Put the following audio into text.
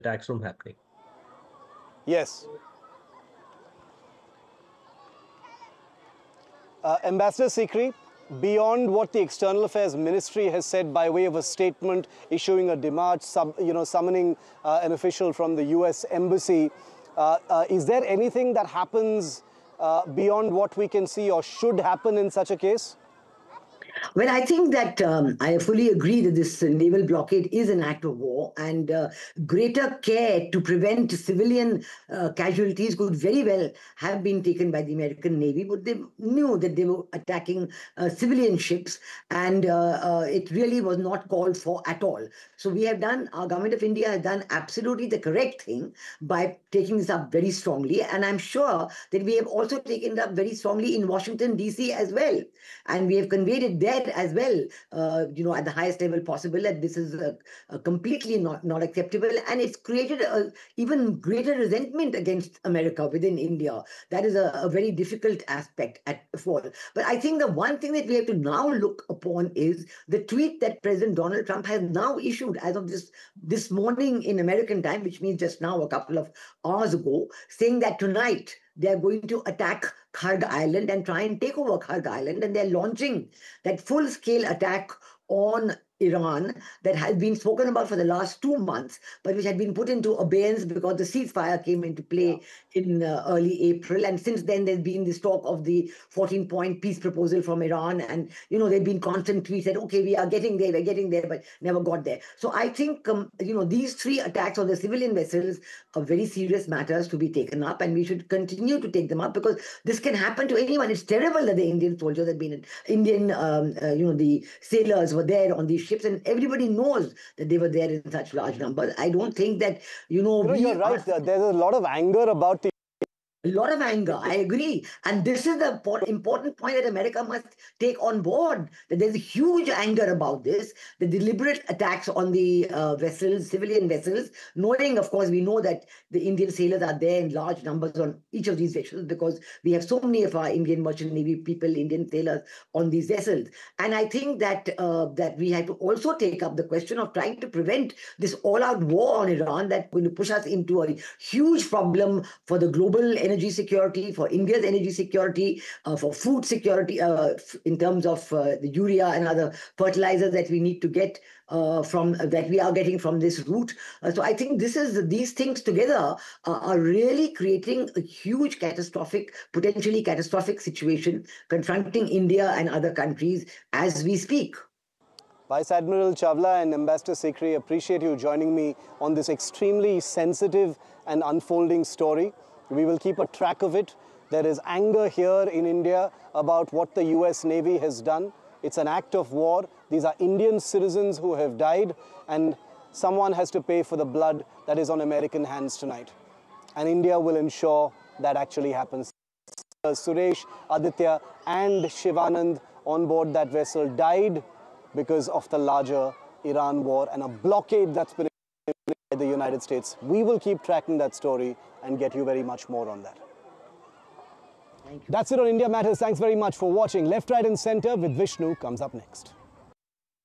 attacks from happening. Yes. Ambassador Sikri, beyond what the External Affairs Ministry has said by way of a statement, issuing a demarche, summoning an official from the US Embassy, is there anything that happens beyond what we can see or should happen in such a case? Well, I think that I fully agree that this naval blockade is an act of war, and greater care to prevent civilian casualties could very well have been taken by the American Navy, but they knew that they were attacking civilian ships, and it really was not called for at all. So we have done, our government of India has done absolutely the correct thing by taking this up very strongly, and I'm sure that we have also taken it up very strongly in Washington, D.C. as well, and we have conveyed it there as well, at the highest level possible, that this is completely not acceptable, and it's created a even greater resentment against America within India. That is a very difficult aspect for all. But I think the one thing that we have to now look upon is the tweet that President Donald Trump has now issued as of this morning in American time, which means just now, a couple of hours ago, saying that tonight they are going to attack Kharg Island and try and take over Kharg Island, and they're launching that full-scale attack on Iran that has been spoken about for the last 2 months, but which had been put into abeyance because the ceasefire came into play in early April. And since then, there's been this talk of the 14-point peace proposal from Iran. And, there've been constant tweets that, okay, we are getting there, we're getting there, but never got there. So I think, these 3 attacks on the civilian vessels are very serious matters to be taken up, and we should continue to take them up, because this can happen to anyone. It's terrible that the Indian soldiers have been, the sailors were there on these ships, and everybody knows that they were there in such large numbers. I don't think that, you're right. There's a lot of anger about the a lot of anger, I agree. And this is the important point that America must take on board, that there's a huge anger about this, the deliberate attacks on the vessels, civilian vessels, knowing, of course, we know that the Indian sailors are there in large numbers on each of these vessels, because we have so many of our Indian Merchant Navy people, Indian sailors on these vessels. And I think that that we have to also take up the question of trying to prevent this all-out war on Iran that's going to push us into a huge problem for the global energy security, for India's energy security, for food security, in terms of the urea and other fertilizers that we need to get that we are getting from this route. So I think these things together are really creating a huge potentially catastrophic situation confronting India and other countries as we speak. Vice Admiral Chawla and Ambassador Sikri, appreciate you joining me on this extremely sensitive and unfolding story. We will keep a track of it. There is anger here in India about what the US Navy has done. It's an act of war. These are Indian citizens who have died, and someone has to pay for the blood that is on American hands tonight. And India will ensure that actually happens. Suresh, Aditya and Shivanand on board that vessel died because of the larger Iran war and a blockade that's been by the United States. We will keep tracking that story and get you very much more on that. Thank you. That's it on India Matters. Thanks very much for watching. Left, Right and Center with Vishnu comes up next.